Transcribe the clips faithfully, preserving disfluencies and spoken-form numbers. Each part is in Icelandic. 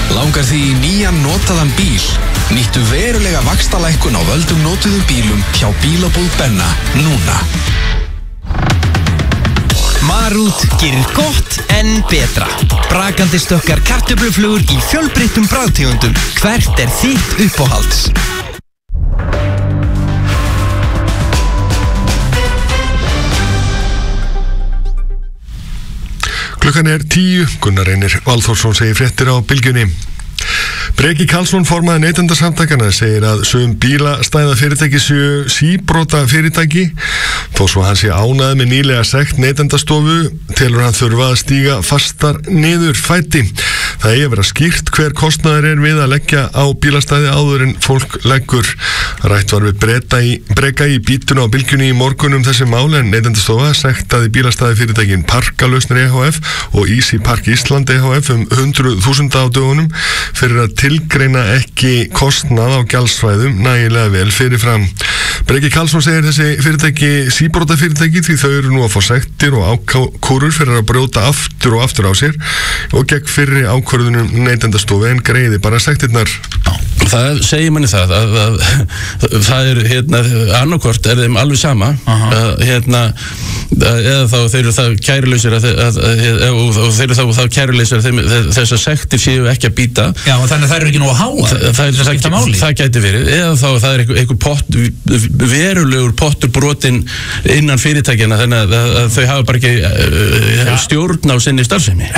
Langar því í nýjan notaðan bíl? Nýttu verulega vaxtalækkun á völdum notuðum bílum hjá Bílabúð Benna núna. Marút gerir gott en betra. Brakandi stökkar kartöfluflugur í fjölbreyttum bragðtegundum. Hvert er þitt uppáhalds? Klukkan er tíu, Gunnar Reynir Valþórsson segir fréttir á Bylgjunni. Breki Karlsson, formaður Neytendasamtakanna, segir að sum bílastæða fyrirtæki séu síbrota fyrirtæki. Þó svo hann sé ánægð með nýlega sekt Neytendastofu, telur hann þurfa að stíga fastar niður fæti. Það eigi að vera skýrt hver kostnaður er við að leggja á bílastæði áður en fólk leggur. Rætt var við breyta í, breka í bítuna á Bylgjunni í morgun um þessi mál, en Neytendastofa sektaði bílastæði fyrirtækin Parkalausnir e há ef og Easy Park Ísland e há ef um hundruð þúsunda á dögunum fyrir að tilgreina ekki kostnað á gjaldsvæðum nægilega vel fyrirfram. Breki Karlsson segir þessi fyrirtæki síbrota fyrirtæki því þau eru nú að fá sektir og ákúrur fyrir að brjóta aftur og aftur á sér og gegn fyrri ákvörðunum Neytendastofu en greiði bara sektirnar. Það segir manni það að, að, að það er hérna annarkvort er þeim alveg sama að, hérna eða þá þeir eru það kærulausir að, að, að, og, og þeir eru þá, þá kærulausir að þess að sektir séu ekki að býta. Já, og þannig að það eru ekki nóg að háa. Það, það, það, það, það gæti verið, eða þá það er einhver, einhver pott, verulegur pottur brotin innan fyrirtækjana þannig að, að, að þau hafa bara ekki uh, stjórn á sinni starfsemi.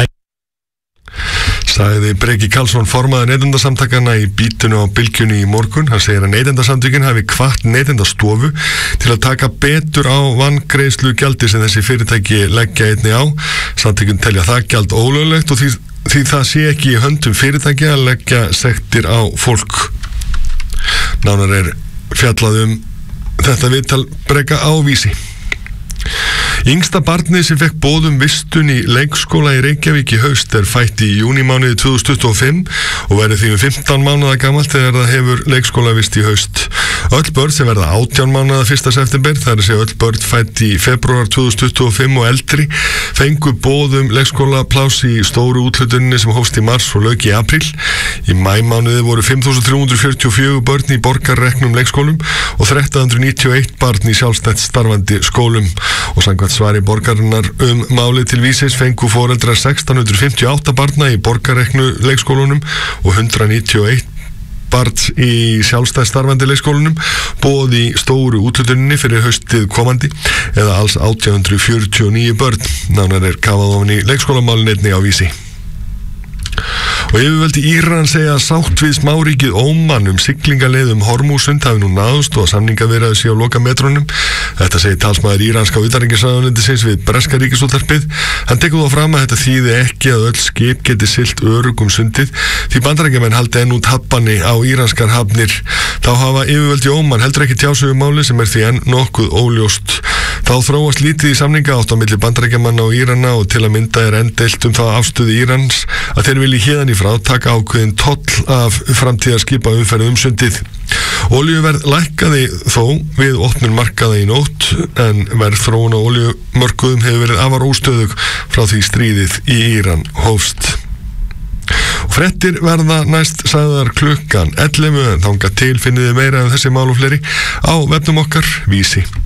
Sagði Breki Karlsson, formaður Neytendasamtakanna í bítunu á Bylgjunni í morgun. Hann segir að Neytendasamtökin hafi hvatt Neytendastofu til að taka betur á vangreiðslu gjaldi sem þessi fyrirtæki leggja einni á. Samtökin telja það gjald ólöglegt og því, því það sé ekki í höndum fyrirtæki að leggja sektir á fólk. Nánar er fjallað um þetta viðtal Breka á Vísi. Yngsta barnið sem fekk boðum vistun í leikskóla í Reykjavík í haust er fætt í júnímánuði tvö þúsund tuttugu og fimm og verður því um fimmtán mánaða gamalt þegar það hefur leikskólavist í haust. Öll börn sem verða átján mánaða fyrsta september, það er að segja öll börn fætt í febrúar tvö þúsund tuttugu og fimm og eldri, fengu boðum leikskólapláss í stóru úthlutuninni sem hófst í mars og lauk í apríl. Í maímánuði voru fimm þúsund þrjú hundruð fjörutíu og fjögur börn í borgarreknum leikskólum og þrettán hundruð níutíu og eitt barn í sjálfstætt starfandi skólum. Og samkvæmt svari borgarinnar um málið til Vísis fengu foreldrar sextán hundruð fimmtíu og átta barna í borgarreknu leikskólunum og hundrað níutíu og eitt barn í sjálfstætt starfandi leikskólunum boð í stóru úthlutuninni fyrir haustið komandi eða alls átján hundruð fjörutíu og níu börn. Nánar er kafað ofan í leikskólamálin einnig á Vísi. Og yfirvöld í Íran segja að sátt við smáríkið Óman um siglingaleið um Hormúsund hafi nú náðst og samningaviðræður sé á lokametrunum. Þetta segir talsmaður íranska utanríkisráðuneytisins við breska ríkisútvarpið. Hann tekur þó fram að þetta þýði ekki að öll skip geti siglt örugg um sundið því Bandaríkjamenn haldi enn út hafnbanni á íranskar hafnir. Þá hafa yfirvöld í Óman heldur ekki tjásögu máli sem er því enn nokkuð óljóst. Þá þróast lítið í samningaátt á milli Bandaríkjamanna og Írana og til að mynda er enn deilt um það afstöðu Írans að þeir vilji héðan í frá taka ákveðin toll af framtíðarskipa umferð um sundið. Olíuverð lækkaði þó við opnun markaða í nótt en verðþróun á olíumörkuðum hefur verið afar óstöðug frá því stríðið í Íran hófst. Fréttir verða næst sagðar klukkan ellefu en þangað til finnið þið meira um þessi mál og fleiri á vefnum okkar Vísi.